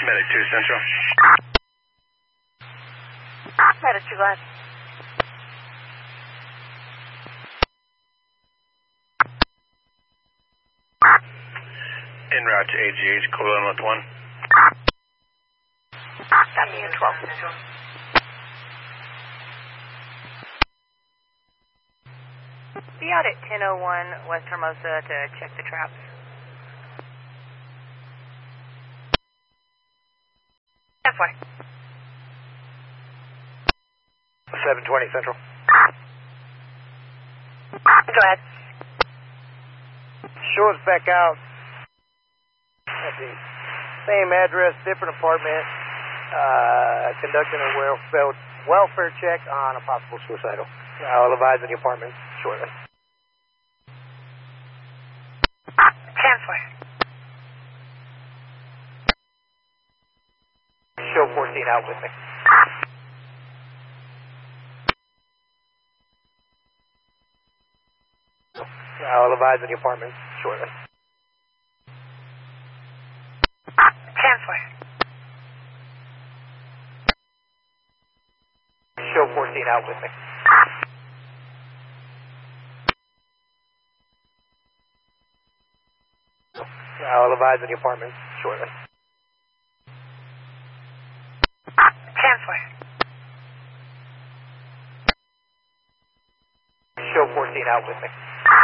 Medic 2 Central. Medic 2 Live. En route to AGH, Cleveland with 1. Copy in 12. Be out at 10:01 West Hermosa to check the traps. Halfway. 720 Central. Go ahead. Show us back out at the same address, different apartment, conducting a welfare check on a possible suicidal. I'll advise in the apartment shortly. 10-4. Show 14 out with me. I'll advise in the apartment shortly. 10-4. Show 14 out with me. I'll advise in the apartment shortly. 10-4. Show 14 out with me.